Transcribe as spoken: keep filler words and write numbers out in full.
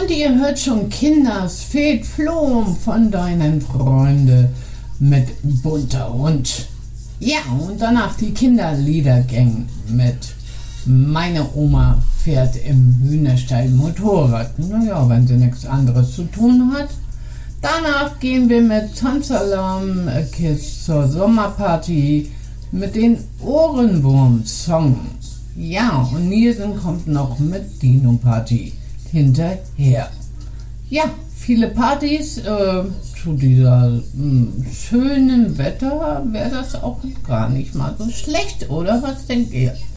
Und ihr hört schon, Kinders fehlt Floh von deinen Freunden mit bunter Hund. Ja, und danach die Kinderliedergang mit Meine Oma fährt im Hühnerstall Motorrad. Naja, wenn sie nichts anderes zu tun hat. Danach gehen wir mit Tanzalarm Kiss zur Sommerparty mit den Ohrenwurm-Song. Ja, und Nielsen kommt noch mit Dino Party hinterher. Ja, viele Partys äh, zu dieser mh, schönen Wetter wäre das auch gar nicht mal so schlecht, oder was denkt ihr?